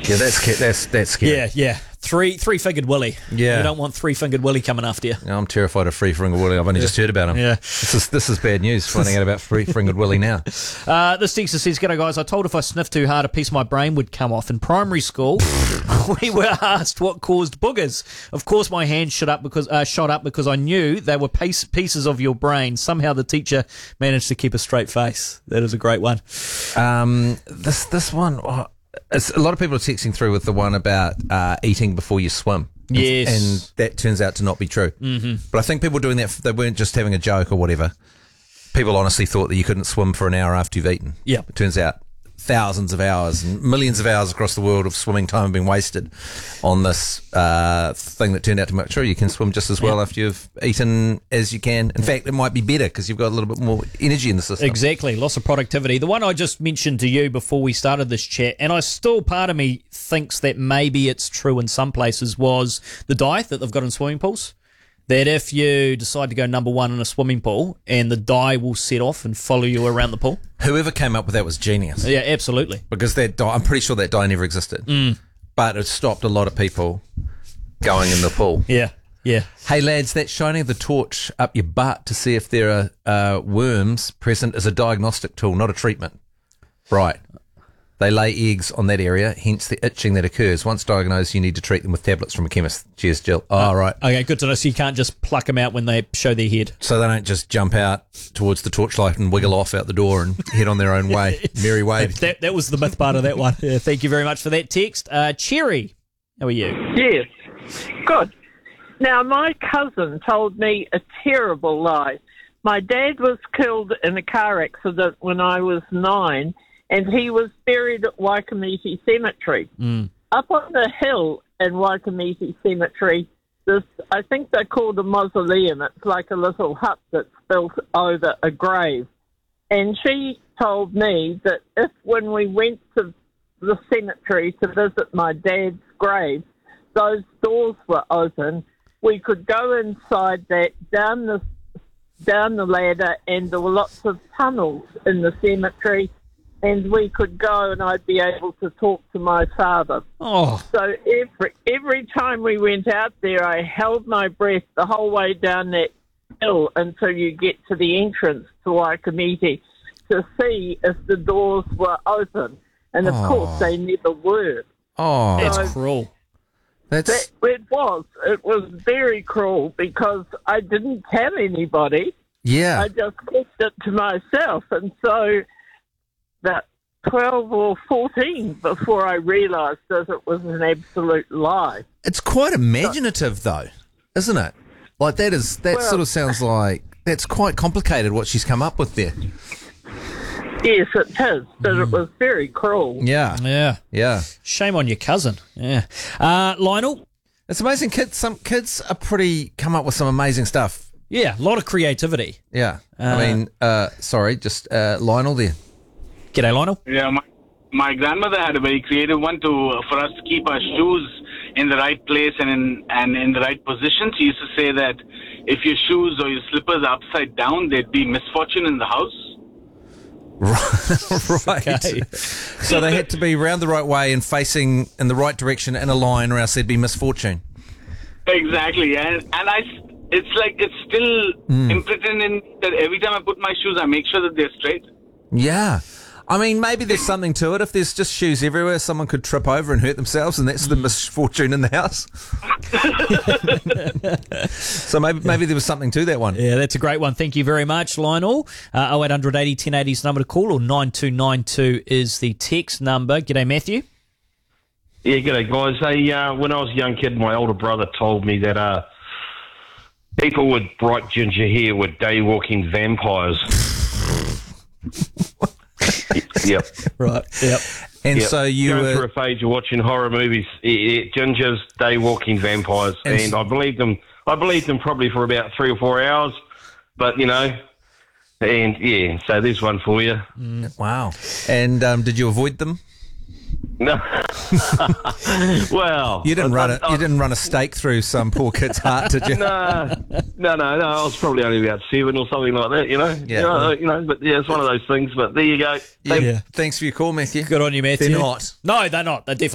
Yeah, that's scary. Yeah. Three-fingered Willie. Yeah. You don't want three-fingered Willie coming after you. No, I'm terrified of Three-Fingered Willie. I've only just heard about him. Yeah. This is bad news, finding out about Three-Fingered Willie now. This texter says, "G'day guys, I told if I sniffed too hard a piece of my brain would come off. In primary school, we were asked what caused boogers. Of course my hand shot up because I knew they were pieces of your brain. Somehow the teacher managed to keep a straight face." That is a great one. This one... a lot of people are texting through with the one about eating before you swim. Yes. And that turns out to not be true. Mm-hmm. But I think people doing that, they weren't just having a joke or whatever. People honestly thought that you couldn't swim for an hour after you've eaten. Yeah. It turns out thousands of hours and millions of hours across the world of swimming time have been wasted on this thing that turned out to be true. You can swim just as well after you've eaten as you can. In fact, it might be better because you've got a little bit more energy in the system. Exactly. Loss of productivity. The one I just mentioned to you before we started this chat, and I still, part of me thinks that maybe it's true in some places, was the dye that they've got in swimming pools. That if you decide to go number one in a swimming pool and the dye will set off and follow you around the pool. Whoever came up with that was genius. Yeah, absolutely. Because that dye, I'm pretty sure that dye never existed. But it stopped a lot of people going in the pool. Yeah. Hey lads, that shining of the torch up your butt to see if there are worms present is a diagnostic tool, not a treatment. Right. They lay eggs on that area, hence the itching that occurs. Once diagnosed, you need to treat them with tablets from a chemist. Cheers, Jill. Oh, right. Okay, good to know. So you can't just pluck them out when they show their head. So they don't just jump out towards the torchlight and wiggle off out the door and head on their own way. Merry way. That was the myth part of that one. Yeah, thank you very much for that text. Cherry, how are you? Yes, good. Now, my cousin told me a terrible lie. My dad was killed in a car accident when I was 9, and he was buried at Waikamete Cemetery. Up on the hill in Waikamete Cemetery, I think they're called a mausoleum. It's like a little hut that's built over a grave. And she told me that if when we went to the cemetery to visit my dad's grave, those doors were open, we could go inside that, down the ladder, and there were lots of tunnels in the cemetery, and we could go and I'd be able to talk to my father. Oh. So every time we went out there, I held my breath the whole way down that hill until you get to the entrance to Waikamete to see if the doors were open. And, of course, they never were. Oh, That's cruel. that's It was very cruel because I didn't tell anybody. yeah. I just kept it to myself. And so that 12 or 14 before I realised that it was an absolute lie. It's quite imaginative, though, isn't it? Like that sort of sounds like that's quite complicated what she's come up with there. Yes, it is, but it was very cruel. Yeah, yeah. Shame on your cousin. Yeah. Lionel? It's amazing. Some kids are come up with some amazing stuff. Yeah, a lot of creativity. Yeah. Lionel there. G'day, Lionel. Yeah, my grandmother had a very creative one for us to keep our shoes in the right place and in the right position. She used to say that if your shoes or your slippers are upside down, there'd be misfortune in the house. Right. Okay. So they had to be round the right way and facing in the right direction in a line, or else there'd be misfortune. Exactly, and it's still imprinted in that every time I put my shoes, I make sure that they're straight. Yeah. I mean, maybe there's something to it. If there's just shoes everywhere, someone could trip over and hurt themselves, and that's the misfortune in the house. So maybe there was something to that one. Yeah, that's a great one. Thank you very much, Lionel. 0800 80 1080 is the number to call, or 9292 is the text number. G'day, Matthew. Yeah, g'day, guys. Hey, when I was a young kid, my older brother told me that people with bright ginger hair were day-walking vampires. Yep. Right. Yep. And yep. so you going were through a phase of watching horror movies. Gingers, day-walking vampires, and I believed them. Probably for about 3 or 4 hours, but so there's one for you. wow. And did you avoid them? No. Well, You didn't run a stake through some poor kid's heart, did you? No. I was probably only about 7 or something like that. Yeah. But yeah, it's one of those things. But there you go. Yeah. Thanks for your call, Matthew. Good on you, Matthew. They're not. No, they're not. They're definitely